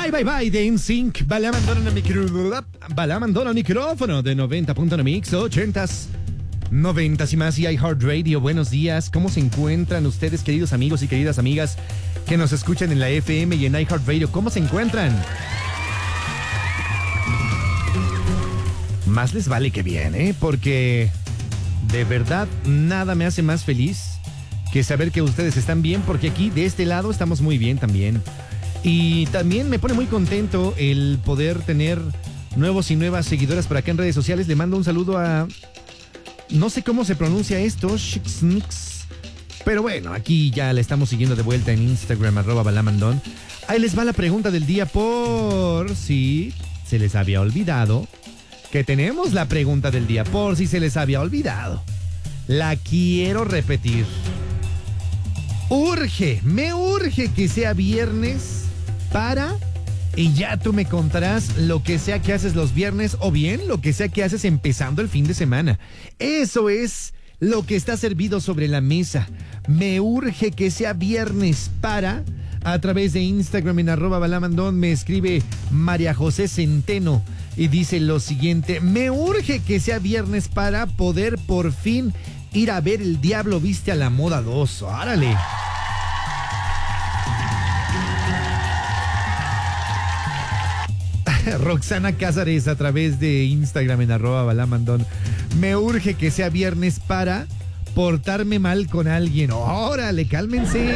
Bye de NSYNC. Balam abandona el micrófono de 90.9 Mix, 80s, 90s y más y iHeartRadio. Buenos días, ¿cómo se encuentran ustedes, queridos amigos y queridas amigas que nos escuchan en la FM y en iHeartRadio? ¿Cómo se encuentran? Más les vale que bien, porque de verdad nada me hace más feliz que saber que ustedes están bien, porque aquí de este lado estamos muy bien también. Y también me pone muy contento el poder tener nuevos y nuevas seguidoras por acá en redes sociales. Le mando un saludo a... no sé cómo se pronuncia esto, Shixnix. Pero bueno, aquí ya la estamos siguiendo de vuelta en Instagram, @balamandon. Ahí les va la pregunta del día por si se les había olvidado. Que tenemos la pregunta del día por si se les había olvidado. La quiero repetir. Me urge que sea viernes y ya tú me contarás lo que sea que haces los viernes o bien lo que sea que haces empezando el fin de semana. Eso es lo que está servido sobre la mesa. Me urge que sea viernes a través de Instagram en @balamandon me escribe María José Centeno y dice lo siguiente: me urge que sea viernes para poder por fin ir a ver El Diablo Viste a la Moda 2. ¡Órale! Roxana Cázares a través de Instagram en @balamandon. Me urge que sea viernes para portarme mal con alguien. ¡Órale, cálmense!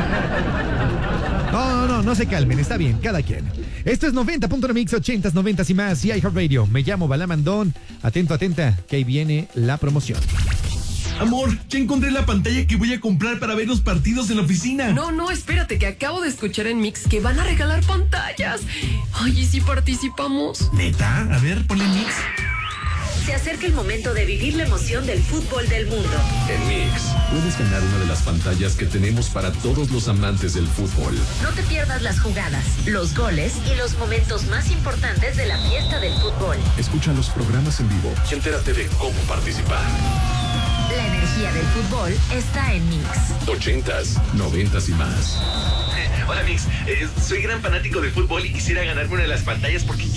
No se calmen, está bien, cada quien. Esto es 90.9 Mix, 80s, 90s y más y iHeartRadio. Me llamo Balamandon. Atento, atenta, que ahí viene la promoción. Amor, ya encontré la pantalla que voy a comprar para ver los partidos en la oficina. No, espérate, que acabo de escuchar en Mix que van a regalar pantallas. Ay, ¿y si participamos? ¿Neta? A ver, ponle Mix. Se acerca el momento de vivir la emoción del fútbol del mundo. En Mix, puedes ganar una de las pantallas que tenemos para todos los amantes del fútbol. No te pierdas las jugadas, los goles y los momentos más importantes de la fiesta del fútbol. Escucha los programas en vivo y entérate de cómo participar. La energía del fútbol está en Mix. 80s, 90s y más. Hola Mix, soy gran fanático de fútbol y quisiera ganarme una de las pantallas porque